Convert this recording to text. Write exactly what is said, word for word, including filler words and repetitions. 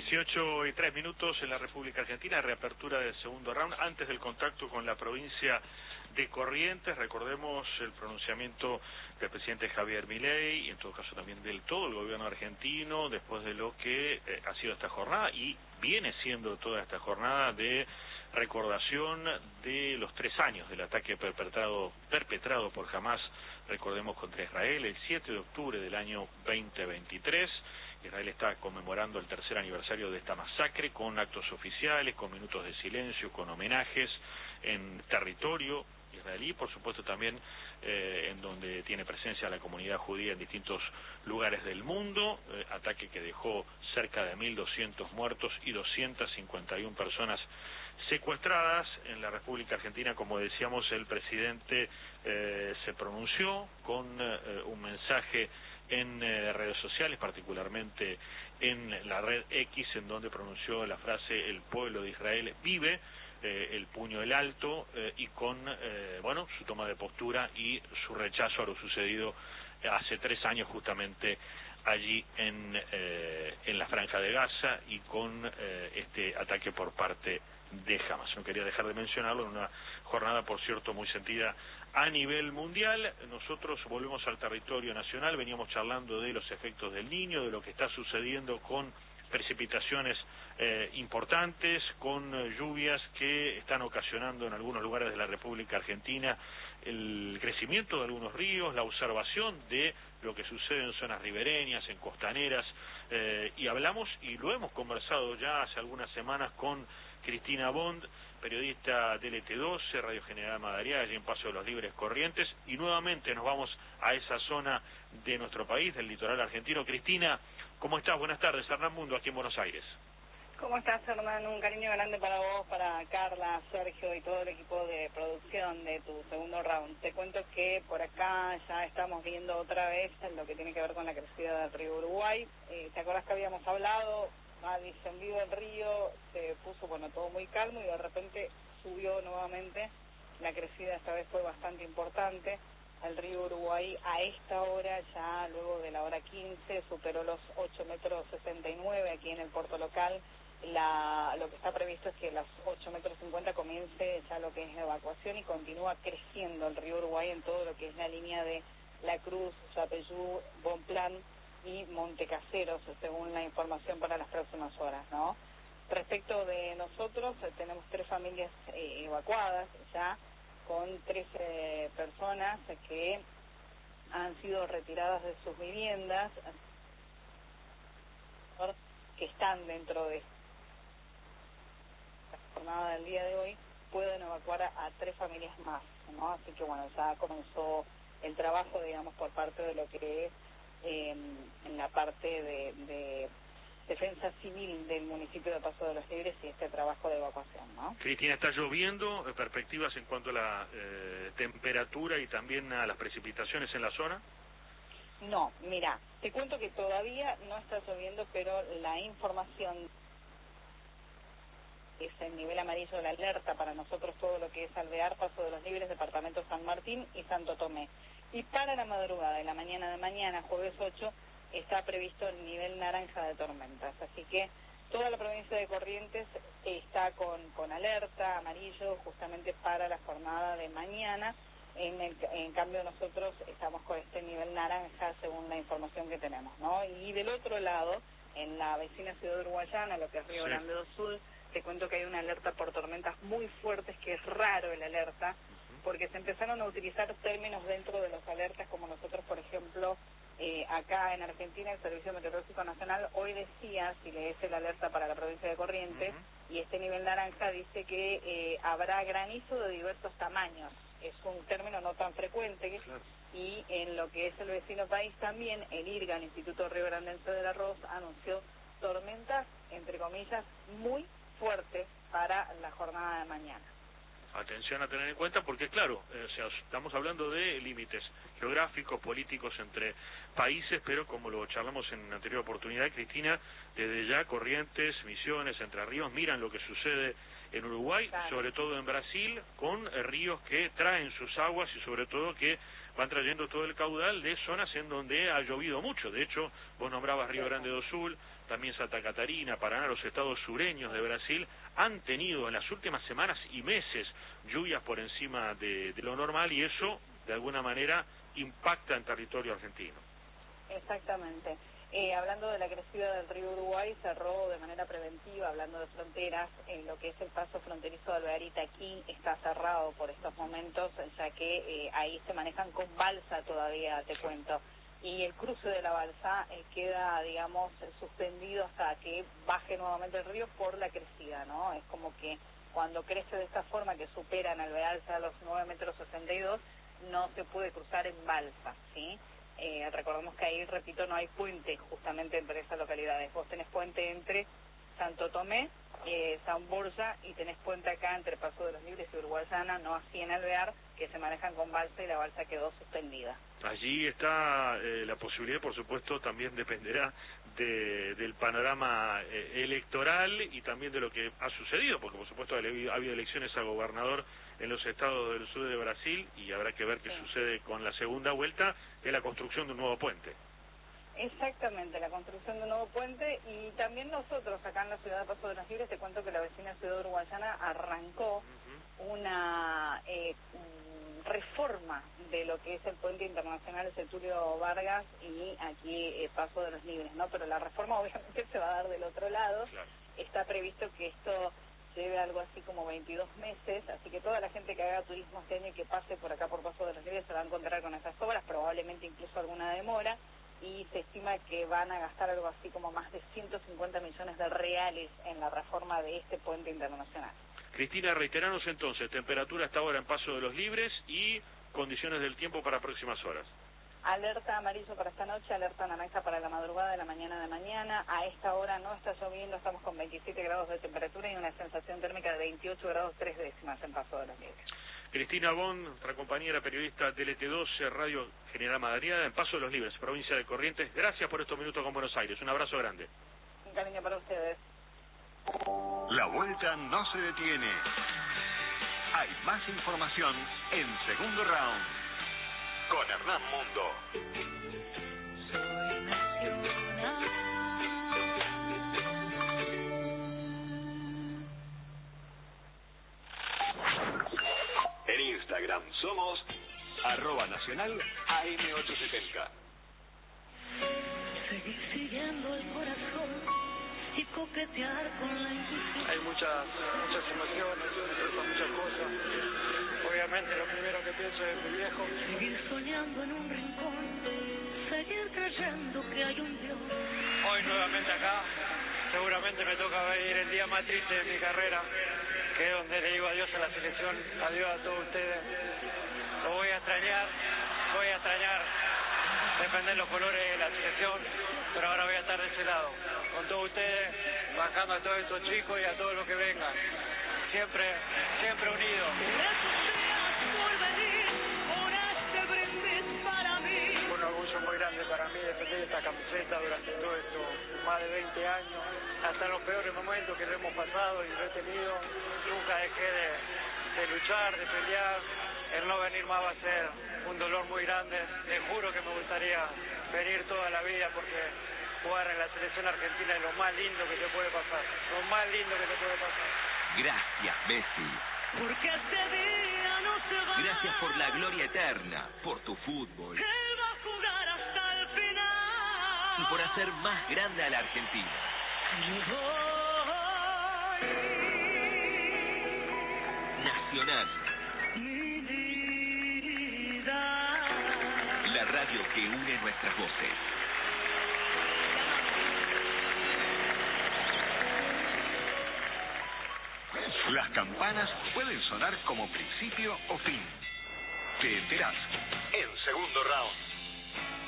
dieciocho y tres minutos en la República Argentina, reapertura del segundo round. Antes del contacto con la provincia de Corrientes, recordemos el pronunciamiento del presidente Javier Milei y en todo caso también del todo el gobierno argentino después de lo que eh, ha sido esta jornada y viene siendo toda esta jornada de recordación de los tres años del ataque perpetrado, perpetrado por Hamás, recordemos, contra Israel el siete de octubre del año veinte veintitrés. Israel está conmemorando el tercer aniversario de esta masacre con actos oficiales, con minutos de silencio, con homenajes en territorio israelí, por supuesto también eh, en donde tiene presencia la comunidad judía en distintos lugares del mundo, eh, ataque que dejó cerca de mil doscientos muertos y doscientas cincuenta y una personas secuestradas. En la República Argentina, como decíamos, el presidente eh, se pronunció con eh, un mensaje en eh, redes sociales, particularmente en la red X, en donde pronunció la frase "el pueblo de Israel vive", eh, el puño en alto, eh, y con eh, bueno, su toma de postura y su rechazo a lo sucedido hace tres años justamente allí en, eh, en la Franja de Gaza y con eh, este ataque por parte de Hamás. No quería dejar de mencionarlo en una jornada, por cierto, muy sentida a nivel mundial. Nosotros volvemos al territorio nacional, veníamos charlando de los efectos del Niño, de lo que está sucediendo con precipitaciones eh, importantes, con eh, lluvias que están ocasionando en algunos lugares de la República Argentina el crecimiento de algunos ríos, la observación de lo que sucede en zonas ribereñas, en costaneras, eh, y hablamos y lo hemos conversado ya hace algunas semanas con Cristina Bond, periodista de L T doce, Radio General Madariaga, allí en Paso de los Libres, Corrientes, y nuevamente nos vamos a esa zona de nuestro país, del litoral argentino. Cristina, ¿cómo estás? Buenas tardes, Hernán Mundo, aquí en Buenos Aires. ¿Cómo estás, Hernán? Un cariño grande para vos, para Carla, Sergio y todo el equipo de producción de tu segundo round. Te cuento que por acá ya estamos viendo otra vez lo que tiene que ver con la crecida del río Uruguay. Eh, ¿Te acuerdas que habíamos hablado? Al distendido del río se puso, bueno, todo muy calmo y de repente subió nuevamente. La crecida esta vez fue bastante importante. El río Uruguay a esta hora, ya luego de la hora quince, superó los ocho metros sesenta y nueve aquí en el puerto local. La, lo que está previsto es que a los ocho metros cincuenta comience ya lo que es la evacuación y continúa creciendo el río Uruguay en todo lo que es la línea de La Cruz, Yapeyú, Bonplan y Montecaseros, según la información para las próximas horas, ¿no? Respecto de nosotros, eh, tenemos tres familias eh, evacuadas ya, con trece personas que han sido retiradas de sus viviendas, que están dentro de la jornada del día de hoy, pueden evacuar a, a tres familias más, ¿no? Así que bueno, ya comenzó el trabajo, digamos, por parte de lo que es eh, en la parte de, de defensa civil del municipio de Paso de los Libres y este trabajo de evacuación, ¿no? Cristina, ¿está lloviendo? ¿Perspectivas en cuanto a la eh, temperatura y también a las precipitaciones en la zona? No, mira, te cuento que todavía no está lloviendo, pero la información es el nivel amarillo de la alerta para nosotros, todo lo que es Alvear, Paso de los Libres, Departamento San Martín y Santo Tomé. Y para la madrugada de la mañana de mañana, jueves ocho, está previsto el nivel naranja de tormentas. Así que toda la provincia de Corrientes está con, con alerta amarillo justamente para la jornada de mañana. En, el, en cambio nosotros estamos con este nivel naranja según la información que tenemos, ¿no? Y del otro lado, en la vecina ciudad de Uruguayana, lo que es Río Sí. Grande do Sul, te cuento que hay una alerta por tormentas muy fuertes, que es raro el alerta, porque se empezaron a utilizar términos dentro de los alertas, como nosotros, por ejemplo, eh, acá en Argentina, el Servicio Meteorológico Nacional hoy decía, si lees el alerta para la provincia de Corrientes, uh-huh. y este nivel naranja dice que eh, habrá granizo de diversos tamaños. Es un término no tan frecuente, claro. Y en lo que es el vecino país también, el IRGA, el Instituto Río Grandense del Arroz, anunció tormentas, entre comillas, muy fuertes para la jornada de mañana. Atención a tener en cuenta porque, claro, eh, o sea, estamos hablando de límites geográficos, políticos entre países, pero como lo charlamos en anterior oportunidad, Cristina, desde ya Corrientes, Misiones, Entre Ríos miran lo que sucede en Uruguay, claro. Sobre todo en Brasil, con eh, ríos que traen sus aguas y sobre todo que van trayendo todo el caudal de zonas en donde ha llovido mucho. De hecho, vos nombrabas Río Grande do Sul, también Santa Catarina, Paraná, los estados sureños de Brasil, han tenido en las últimas semanas y meses lluvias por encima de, de lo normal, y eso, de alguna manera, impacta en territorio argentino. Exactamente. Eh, hablando de la crecida del río Uruguay, cerró de manera preventiva, hablando de fronteras, en lo que es el paso fronterizo de Alvearita. Aquí está cerrado por estos momentos, ya que eh, ahí se manejan con balsa todavía, te cuento. Y el cruce de la balsa eh, queda, digamos, suspendido hasta que baje nuevamente el río por la crecida, ¿no? Es como que cuando crece de esta forma, que supera en Alvearza los nueve metros sesenta y dos, no se puede cruzar en balsa, ¿sí? Eh, recordemos que ahí, repito, no hay puente justamente entre esas localidades. Vos tenés puente entre Santo Tomé, eh, San Borja, y tenés puente acá entre Paso de los Libres y Uruguayana, no así en Alvear, que se manejan con balsa y la balsa quedó suspendida. Allí está eh, la posibilidad, por supuesto, también dependerá de, del panorama eh, electoral y también de lo que ha sucedido, porque por supuesto ha habido, ha habido elecciones a gobernador en los estados del sur de Brasil, y habrá que ver qué sí. sucede con la segunda vuelta, de la construcción de un nuevo puente. Exactamente, la construcción de un nuevo puente. Y también nosotros acá en la ciudad de Paso de los Libres, te cuento que la vecina ciudad de Uruguayana arrancó uh-huh. una eh, reforma de lo que es el puente internacional Getúlio Vargas y aquí eh, Paso de los Libres, ¿no? Pero la reforma obviamente se va a dar del otro lado. Claro. Está previsto que esto lleve algo así como veintidós meses, así que toda la gente que haga turismo este año y que pase por acá por Paso de los Libres se va a encontrar con esas obras, probablemente incluso alguna demora, y se estima que van a gastar algo así como más de ciento cincuenta millones de reales en la reforma de este puente internacional. Cristina, reiteranos entonces, temperatura hasta ahora en Paso de los Libres y condiciones del tiempo para próximas horas. Alerta amarillo para esta noche, alerta naranja para la madrugada de la mañana de mañana. A esta hora no está lloviendo, estamos con veintisiete grados de temperatura y una sensación térmica de veintiocho grados tres décimas en Paso de los Libres. Cristina Bon, nuestra compañera periodista de L T doce, Radio General Madariaga, en Paso de los Libres, provincia de Corrientes. Gracias por estos minutos con Buenos Aires. Un abrazo grande. Un cariño para ustedes. La vuelta no se detiene. Hay más información en Segundo Round con Hernán Mundo. Soy nacional. En Instagram somos arroba nacional A M ochocientos setenta. Seguir siguiendo el corazón y coquetear con la intuición. Hay muchas, muchas emociones, muchas cosas. Obviamente lo primero que pienso es mi viejo. Seguir soñando en un rincón, seguir creyendo que hay un Dios. Hoy nuevamente acá, seguramente me toca ver el día más triste de mi carrera, que es donde le digo adiós a la selección, adiós a todos ustedes. Lo voy a extrañar, voy a extrañar defender los colores de la selección, pero ahora voy a estar de ese lado, con todos ustedes, bajando a todos estos chicos y a todos los que vengan, siempre, siempre unidos. Un orgullo muy grande para mí defender esta camiseta durante todo esto, más de veinte años, hasta los peores momentos que lo hemos pasado y lo he tenido, nunca dejé de, de luchar, de pelear. El no venir más va a ser un dolor muy grande. Les juro que me gustaría venir toda la vida porque jugar en la selección argentina es lo más lindo que te puede pasar. Lo más lindo que te puede pasar. Gracias, Bessi. Porque este día no se va. Gracias por la gloria eterna, por tu fútbol. Él va a jugar hasta el final. Y por hacer más grande a la Argentina. Yo voy. Nacional. La radio que une nuestras voces. Las campanas pueden sonar como principio o fin. Te enterás en Segundo Round.